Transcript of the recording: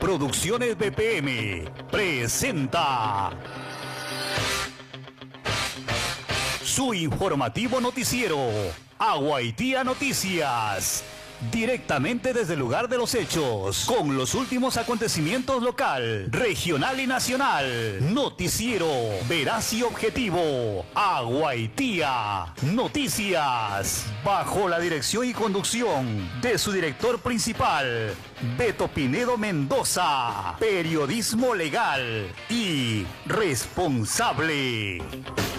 Producciones BPM presenta su informativo noticiero, Aguaitía Noticias. Directamente desde el lugar de los hechos, con los últimos acontecimientos local, regional y nacional. Noticiero veraz y objetivo, Aguaitía Noticias. Bajo la dirección y conducción de su director principal, Beto Pinedo Mendoza. Periodismo legal y responsable.